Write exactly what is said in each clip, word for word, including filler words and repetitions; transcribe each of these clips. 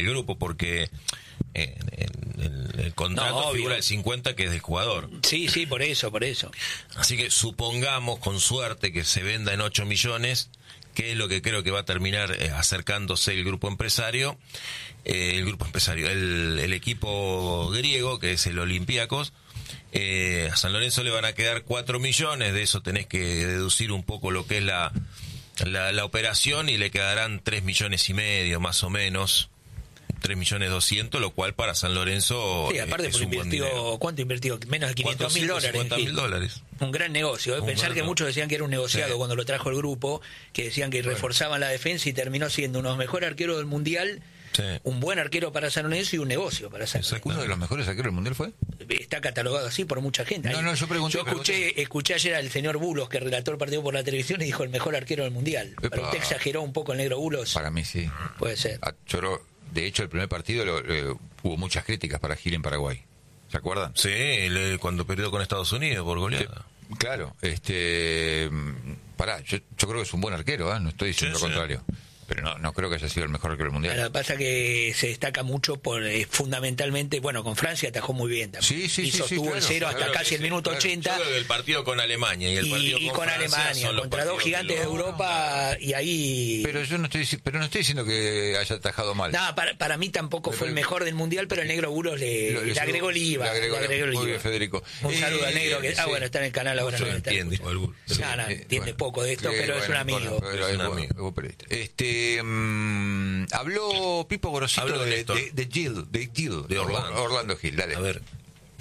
grupo, porque en, en, en el contrato no, figura el cincuenta que es del jugador. Sí, sí, por eso, por eso. Así que supongamos con suerte que se venda en ocho millones, que es lo que creo que va a terminar eh, acercándose el grupo empresario, eh, el grupo empresario, el, el equipo griego, que es el Olympiacos. Eh, a San Lorenzo le van a quedar cuatro millones, de eso tenés que deducir un poco lo que es la, la, la operación, y le quedarán tres millones y medio más o menos, tres millones doscientos, lo cual para San Lorenzo sí, aparte es porque un buen invirtió, dinero. ¿cuánto invirtió? Menos de quinientos mil dólares. mil dólares. Un gran negocio, ¿eh? Un Pensar gran que no. muchos decían que era un negociado, sí, cuando lo trajo el grupo, que decían que bueno. reforzaban la defensa, y terminó siendo uno de los mejores arqueros del Mundial. Sí. Un buen arquero para San Lorenzo y un negocio para San Lorenzo. ¿Uno de los mejores arqueros del Mundial fue? Está catalogado así por mucha gente. No, no, yo pregunté. Yo escuché, pregunté. escuché ayer al señor Bulos, que relató el partido por la televisión, y dijo el mejor arquero del Mundial. ¿Para usted exageró un poco el negro Bulos? Para mí sí. Puede ser. Yo lo, de hecho, el primer partido lo, lo, hubo muchas críticas para Gil en Paraguay. ¿Se acuerdan? Sí, le, cuando perdió con Estados Unidos por goleada. Sí, claro, este... Pará, yo, yo creo que es un buen arquero, ¿eh? No estoy diciendo sí, lo contrario. Sí. Pero no, no creo que haya sido el mejor arquero del Mundial. Lo que pasa es que se destaca mucho por eh, fundamentalmente, bueno, con Francia atajó muy bien también. Sí, sí, y sí, sostuvo sí, claro, el cero hasta claro, casi sí, el minuto claro. ochenta. Yo creo que el partido con Alemania y el y, partido y con, con Alemania, contra dos gigantes de Europa, y ahí... Pero yo no estoy, pero no estoy diciendo que haya atajado mal. No, para, para mí tampoco pero, fue el mejor del Mundial, pero el negro Bulos le, le, le agregó el IVA. Le agregó, le agregó el muy IVA. bien, Federico. Un saludo eh, al negro, que sí. ah, bueno, está en el canal ahora. No, no está entiende, no, no, entiende bueno, poco de esto, sí, pero bueno, es un amigo. Bueno, es un amigo. Este, um, habló Pipo Gorosito de, de, de Gil, de Gil, de Orlando. Orlando Gil, dale. A ver.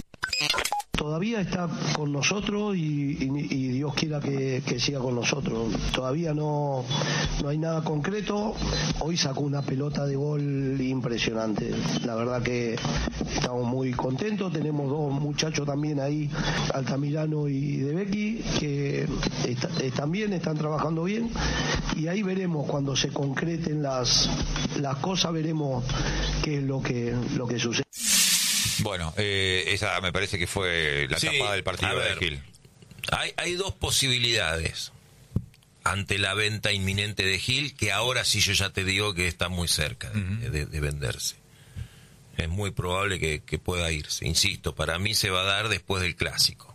Todavía está con nosotros y, y, y Dios quiera que, que siga con nosotros. Todavía no, no hay nada concreto. Hoy sacó una pelota de gol impresionante. La verdad que estamos muy contentos. Tenemos dos muchachos también ahí, Altamirano y De Becky, que está, eh, también están trabajando bien. Y ahí veremos cuando se concreten las, las cosas, veremos qué es lo que, lo que sucede. Bueno, eh, esa me parece que fue la sí, tapada del partido ver, de Gil. Hay, hay dos posibilidades ante la venta inminente de Gil, que ahora sí yo ya te digo que está muy cerca de, uh-huh. de, de venderse. Es muy probable que, que pueda irse. Insisto, para mí se va a dar después del Clásico.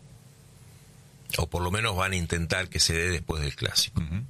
O por lo menos van a intentar que se dé después del Clásico. Uh-huh.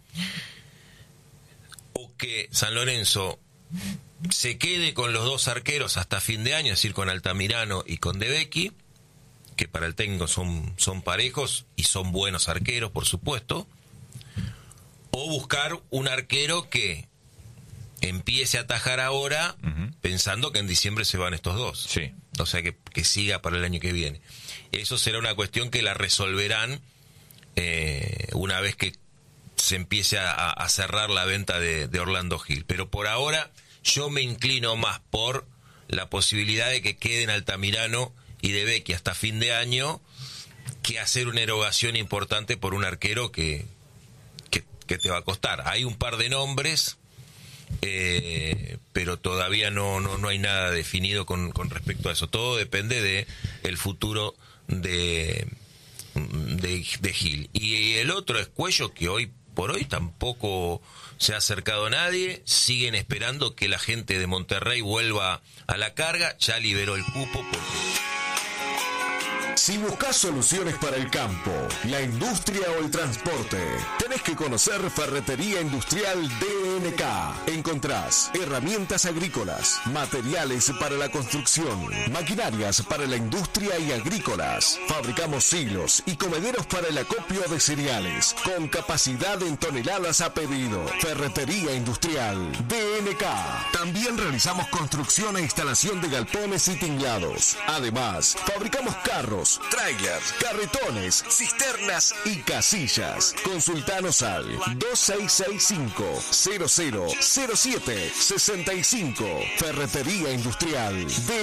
O que San Lorenzo se quede con los dos arqueros hasta fin de año, es decir, con Altamirano y con De Becky, que para el técnico son, son parejos y son buenos arqueros, por supuesto, o buscar un arquero que empiece a atajar ahora, uh-huh. pensando que en diciembre se van estos dos. Sí. O sea, que, que siga para el año que viene. Eso será una cuestión que la resolverán eh, una vez que se empiece a, a cerrar la venta de, de Orlando Gil. Pero por ahora yo me inclino más por la posibilidad de que queden Altamirano y De Becky hasta fin de año, que hacer una erogación importante por un arquero que, que, que te va a costar. Hay un par de nombres, eh, pero todavía no, no, no hay nada definido con, con respecto a eso. Todo depende de el futuro de, de, de Gil. Y el otro es Cuello, que hoy por hoy tampoco se ha acercado nadie. Siguen esperando que la gente de Monterrey vuelva a la carga. Ya liberó el cupo porque... Si buscas soluciones para el campo, la industria o el transporte, tenés que conocer Ferretería Industrial D N K. Encontrás herramientas agrícolas, materiales para la construcción, maquinarias para la industria y agrícolas. Fabricamos silos y comederos para el acopio de cereales, con capacidad en toneladas a pedido. Ferretería Industrial D N K. También realizamos construcción e instalación de galpones y tinglados. Además, fabricamos carros, trailers, carretones, cisternas y casillas. Consultanos al dos seis seis cinco, cero cero cero siete seis cinco. Ferretería Industrial D